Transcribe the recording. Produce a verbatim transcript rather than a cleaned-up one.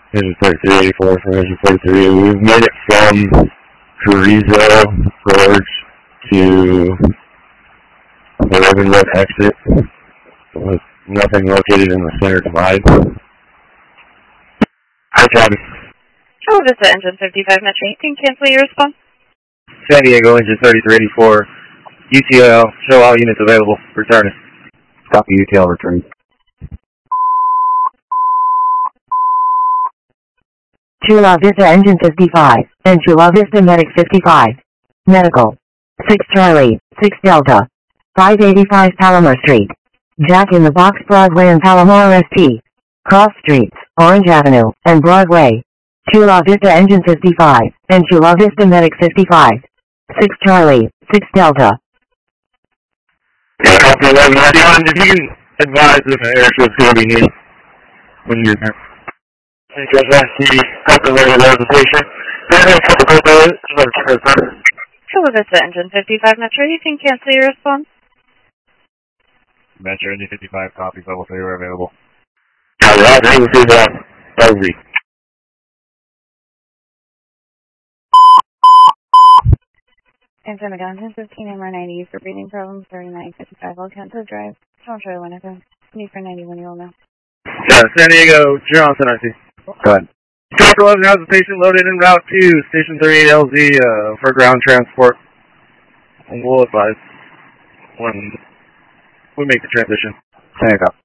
Engine thirty-three eighty-four from Engine thirty-three. We've made it from Carrizo Gorge to the Ribbon Road exit with nothing located in the center divide. Hi, Travis. Hello, this is Engine fifty-five Metro. You can cancel your response. San Diego, Engine thirty-three eighty-four. U T L, show all units available. Returning. Copy, U T L return. Chula Vista Engine fifty-five, and Chula Vista Medic fifty-five. Medical. six Charlie, six Delta. five eighty-five Palomar Street. Jack in the Box Broadway and Palomar S T. Cross Streets, Orange Avenue, and Broadway. Chula Vista Engine fifty-five, and Chula Vista Medic fifty-five. six Charlie, six Delta. Yeah, copy eleven ninety-one. If you can advise if an airstrip's going to be needed when you're there. Hey, guys, I see copy eleven reservation. Hello, this is Engine fifty-five Metro. You can cancel your response. Metro Engine fifty-five, copies level three are available. All right, I will see that. Over. Engine Wisconsin fifteen M R ninety for breathing problems, thirty-nine fifty-five Alcantara Drive. Don't try one of them. Need for ninety-one year old now. Yeah, San Diego, Johnson, I see. Go ahead. Squawk eleven has a patient loaded en route to Station thirty-eight L Z uh, for ground transport. And we'll advise when we make the transition. There you go.